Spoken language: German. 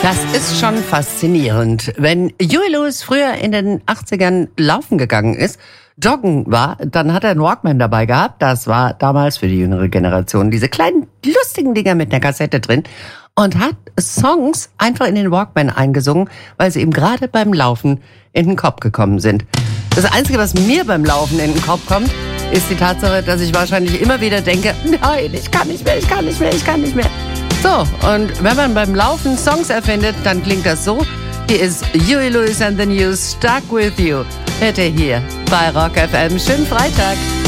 Das ist schon faszinierend. Wenn Huey Lewis früher in den 80ern laufen gegangen ist, joggen war, dann hat er einen Walkman dabei gehabt. Das war damals für die jüngere Generation diese kleinen lustigen Dinger mit einer Kassette drin und hat Songs einfach in den Walkman eingesungen, weil sie ihm gerade beim Laufen in den Kopf gekommen sind. Das Einzige, was mir beim Laufen in den Kopf kommt, ist die Tatsache, dass ich wahrscheinlich immer wieder denke, nein, ich kann nicht mehr. So, und wenn man beim Laufen Songs erfindet, dann klingt das so. Hier ist Huey Lewis and the News, Stuck With You. Bitte hier bei Rock FM. Schönen Freitag.